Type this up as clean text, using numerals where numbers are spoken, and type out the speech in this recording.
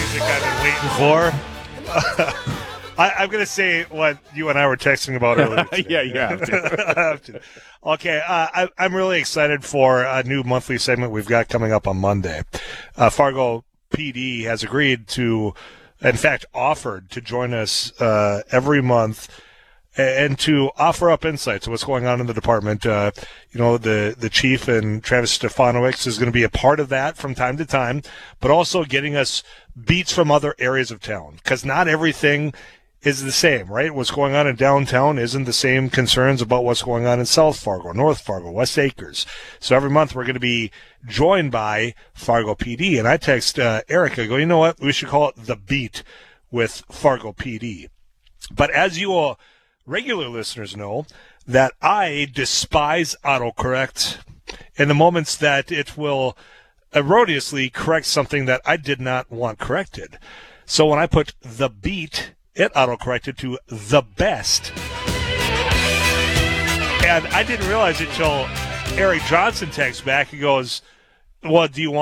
music I've been waiting for. I'm going to say what you and I were texting about earlier today. Yeah, you have to. I have to. Okay, I'm really excited for a new monthly segment we've got coming up on Monday. Fargo PD has agreed to, in fact, offered to join us every month and to offer up insights of what's going on in the department. The chief and Travis Stefanowicz is going to be a part of that from time to time, but also getting us beats from other areas of town, because not everything is the same, right? What's going on in downtown isn't the same concerns about what's going on in South Fargo, North Fargo, West Acres. So every month we're going to be joined by Fargo PD. And I text Eric, I go, you know what? We should call it The Beat with Fargo PD. But as you all regular listeners know, that I despise autocorrect in the moments that it will erroneously correct something that I did not want corrected. So when I put The Beat, it autocorrected to The Best. And I didn't realize it until Eric Johnson texts back. He goes, well, do you want